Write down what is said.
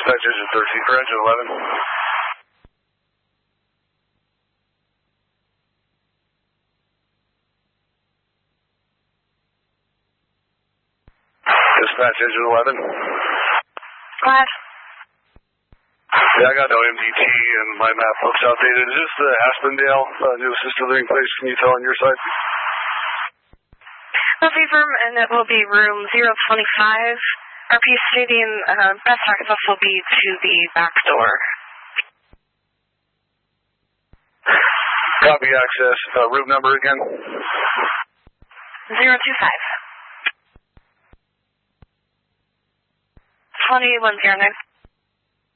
Dispatch engine 13 for engine 11. Dispatch engine 11. Go ahead. Yeah, I got no MDT and my map looks outdated. Is this the Aspendale new assisted living place? Can you tell on your side? It'll be room, and it will be room 025. RP stating best access will be to the back door. Copy access. Room number again? 025. 2109.